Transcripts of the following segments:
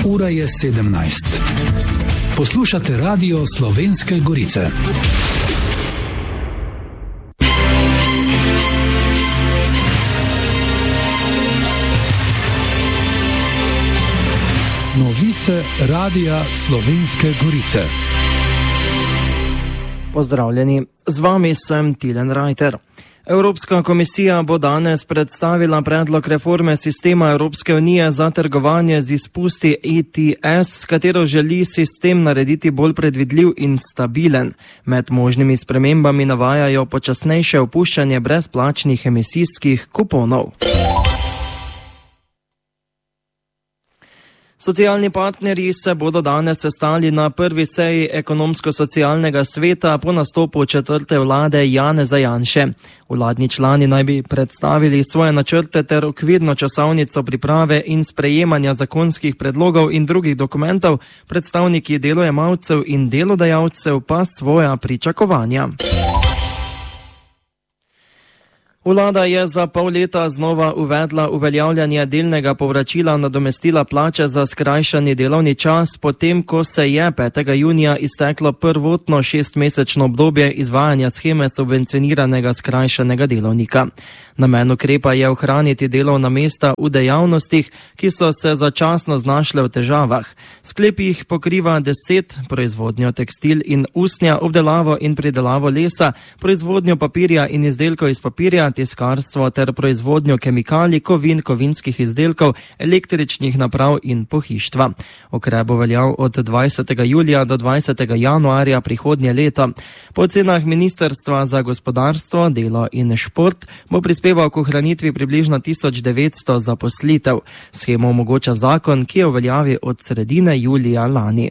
Ura je 17. Poslušate Radio Slovenske Gorice. Novice Radia Slovenske Gorice. Pozdravljeni, z vami sem Tilen Rajter. Evropska komisija bo danes predstavila predlog reforme sistema Evropske unije za trgovanje z izpusti ETS, s katero želi sistem narediti bolj predvidljiv in stabilen. Med možnimi spremembami navajajo počasnejše opuščanje brezplačnih emisijskih kuponov. Socialni partnerji se bodo danes sestali na prvi seji ekonomsko-socialnega sveta po nastopu četrte vlade Janeza Janše. Vladni člani naj bi predstavili svoje načrte ter okvirno časovnico priprave in sprejemanja zakonskih predlogov in drugih dokumentov, predstavniki delojemalcev in delodajalcev pa svoja pričakovanja. Vlada je za pol leta znova uvedla uveljavljanje delnega povračila nadomestila plače za skrajšani delovni čas, potem ko se je 5. junija izteklo prvotno 6-mesečno obdobje izvajanja sheme subvencioniranega skrajšanega delovnika. Namen ukrepa je ohraniti delovna mesta v dejavnostih, ki so se začasno znašle v težavah. Sklep jih pokriva 10: proizvodnjo tekstil in usnja, obdelavo in pridelavo lesa, proizvodnjo papirja in izdelkov iz papirja, tiskarstvo ter proizvodnjo kemikalij, kovin, kovinskih izdelkov, električnih naprav in pohištva. Ukrep bo veljal od 20. julija do 20. januarja prihodnje leto. Po ocenah Ministrstva za gospodarstvo, delo in šport bo prispeval k ohranitvi približno 1900 zaposlitev. Shemo omogoča zakon, ki je v veljavi od sredine julija lani.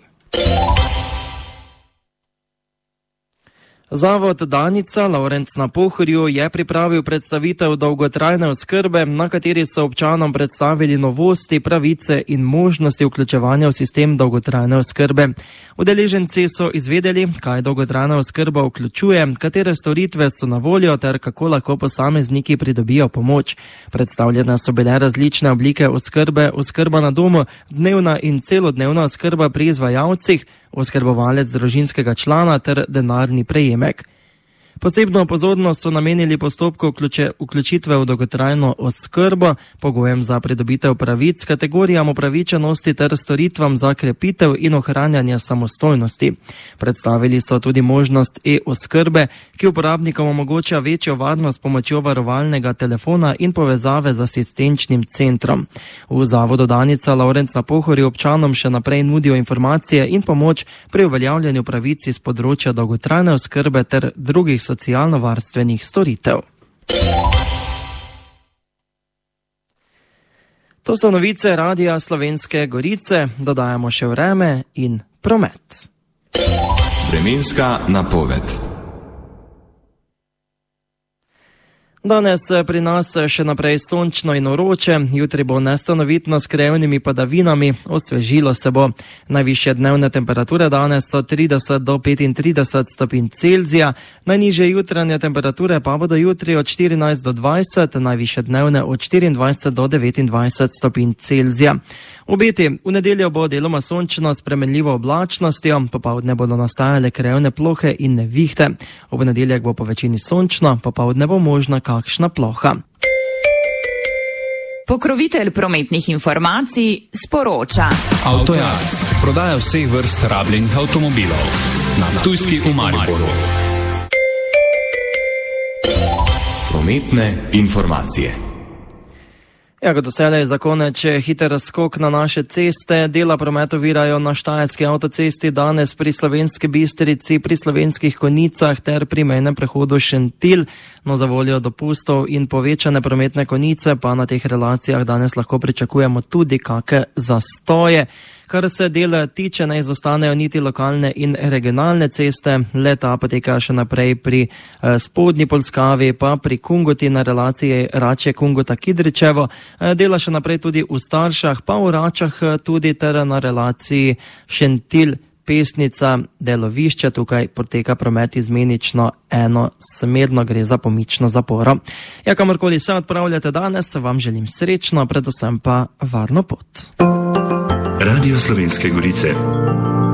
Zavod Danica Lovrenc na Pohorju je pripravil predstavitev dolgotrajne oskrbe, na kateri so občanom predstavili novosti, pravice in možnosti vključevanja v sistem dolgotrajne oskrbe. Udeleženci so izvedeli, kaj dolgotrajna oskrba vključuje, katere storitve so na voljo ter kako lahko posamezniki pridobijo pomoč. Predstavljene so bile različne oblike oskrbe, oskrba na domu, dnevna in celodnevna oskrba pri izvajalcih, oskrbovalec družinskega člana ter denarni prejemek. Posebno pozornost so namenili postopku vključitve v dolgotrajno oskrbo, pogojem za pridobitev pravic, kategorijam upravičenosti ter storitvam za krepitev in ohranjanje samostojnosti. Predstavili so tudi možnost e-oskrbe, ki uporabnikom omogoča večjo varnost s pomočjo varovalnega telefona in povezave z asistenčnim centrom. V Zavodu Danica Lovrenc na Pohorju občanom še naprej nudijo informacije in pomoč pri uveljavljanju pravic iz področja dolgotrajne oskrbe ter drugih socialno-varstvenih storitev. To so novice Radia Slovenske Gorice, dodajamo še vreme in promet. Vremenska napoved. Danes pri nas še naprej sončno in vroče, jutri bo nestanovitno s krajevnimi padavinami, osvežilo se bo. Najvišje dnevne temperature danes so 30 do 35 stopinj Celzija, najnižje jutranje temperature pa bodo jutri od 14 do 20, najvišje dnevne od 24 do 29 stopinj Celzija. Obeti: v nedeljo bo deloma sončno s spremenljivo oblačnostjo, popoldne bodo nastajale krajevne plohe in nevihte. Ob nedeljah bo po večini sončno, popoldne bo možna kakšna ploha. Pokrovitelj prometnih informacij sporoča. Avtojakt. Prodaja vseh vrst rabljenih avtomobilov. Na Ptujski v Mariboru. Prometne informacije. Ja, kot doselej za konec hiter skok na naše ceste. Dela promet ovirajo na Štajerski avtocesti danes pri Slovenski Bistrici, pri Slovenskih Konjicah ter pri mejnem prehodu Šentilj. No, za voljo dopustov in povečane prometne konice pa na teh relacijah danes lahko pričakujemo tudi kake zastoje. Kar se dela tiče, ne izostanejo niti lokalne in regionalne ceste, leta potekajo še naprej pri spodnji Polskavi, pa pri Kungoti na relaciji Rače-Kungota-Kidričevo, dela še naprej tudi v Staršah, pa v Račah tudi ter na relaciji Šentilj-Pesnica, delovišče, tukaj poteka promet izmenično enosmerno, gre za pomično zaporo. Ja, kamorkoli se odpravljate danes, vam želim srečno, predvsem pa varno pot. Radio Slovenske Gorice.